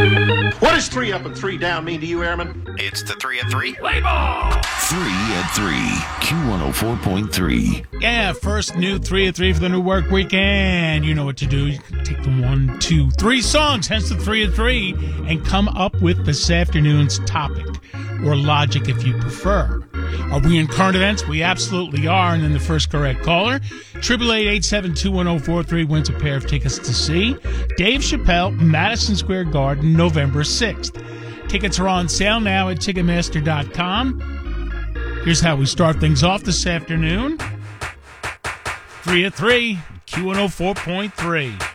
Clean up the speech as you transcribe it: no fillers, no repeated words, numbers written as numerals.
What does 3 up and 3 down mean to you, Airman? It's the 3 at 3. Play ball! 3 at 3, Q104.3. Yeah, first new 3 at 3 for the new work weekend. You know what to do. You can take the 1, 2, 3 songs, hence the 3 at 3, and come up with this afternoon's topic, or logic if you prefer. Are we in current events? We absolutely are. And then the first correct caller, 888-872-1043, wins a pair of tickets to see Dave Chappelle, Madison Square Garden, November 6th. Tickets are on sale now at Ticketmaster.com. Here's how we start things off this afternoon. 3 at 3, Q104.3.